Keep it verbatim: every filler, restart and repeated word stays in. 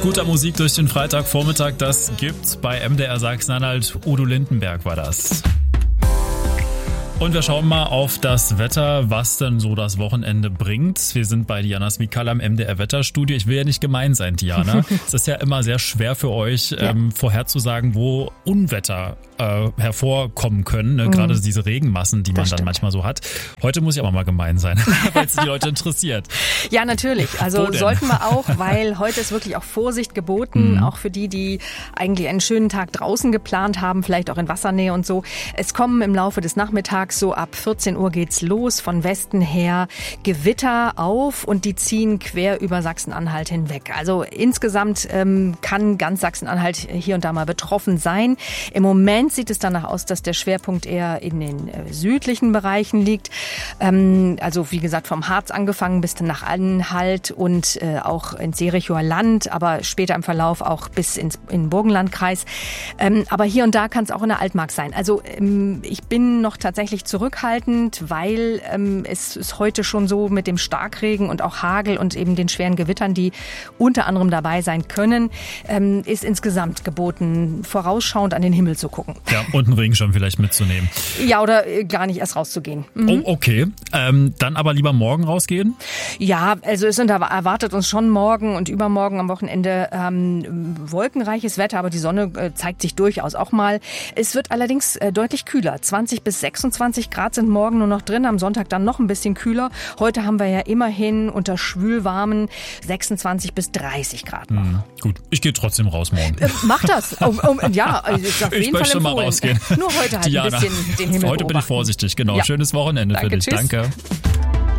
guter Musik durch den Freitagvormittag, das gibt's bei M D R Sachsen-Anhalt. Udo Lindenberg war das. Und wir schauen mal auf das Wetter, was denn so das Wochenende bringt. Wir sind bei Diana Smikal am M D R Wetterstudio. Ich will ja nicht gemein sein, Diana. Es ist ja immer sehr schwer für euch, ja. ähm, vorherzusagen, wo Unwetter äh, hervorkommen können. Ne? Mhm. Gerade diese Regenmassen, die man das dann stimmt. manchmal so hat. Heute muss ich aber mal gemein sein, weil es die Leute interessiert. Ja, natürlich. Also sollten wir auch, weil heute ist wirklich auch Vorsicht geboten, mhm. auch für die, die eigentlich einen schönen Tag draußen geplant haben, vielleicht auch in Wassernähe und so. Es kommen im Laufe des Nachmittags so ab vierzehn Uhr geht's los, von Westen her Gewitter auf und die ziehen quer über Sachsen-Anhalt hinweg. Also insgesamt ähm, kann ganz Sachsen-Anhalt hier und da mal betroffen sein. Im Moment sieht es danach aus, dass der Schwerpunkt eher in den äh, südlichen Bereichen liegt. Ähm, also wie gesagt, vom Harz angefangen bis nach Anhalt und äh, auch ins Jerichoer Land, aber später im Verlauf auch bis ins in den Burgenlandkreis. Ähm, aber hier und da kann es auch in der Altmark sein. Also ähm, ich bin noch tatsächlich zurückhaltend, weil ähm, es ist heute schon so mit dem Starkregen und auch Hagel und eben den schweren Gewittern, die unter anderem dabei sein können, ähm, ist insgesamt geboten, vorausschauend an den Himmel zu gucken. Ja, und einen Regenschirm vielleicht mitzunehmen. Ja, oder äh, gar nicht erst rauszugehen. Mhm. Oh, okay. Ähm, dann aber lieber morgen rausgehen? Ja, also es sind, erwartet uns schon morgen und übermorgen am Wochenende ähm, wolkenreiches Wetter, aber die Sonne äh, zeigt sich durchaus auch mal. Es wird allerdings äh, deutlich kühler. zwanzig bis sechsundzwanzig Grad sind morgen nur noch drin, am Sonntag dann noch ein bisschen kühler. Heute haben wir ja immerhin unter schwülwarmen sechsundzwanzig bis dreißig Grad noch. Hm, gut, ich gehe trotzdem raus morgen. Äh, mach das. Um, um, ja, ist auf jeden ich möchte Fall mal rausgehen. Nur heute halt Diana, ein bisschen den Himmel Heute beobachten. bin ich vorsichtig, genau. Ja. Schönes Wochenende Danke, für dich. Tschüss. Danke.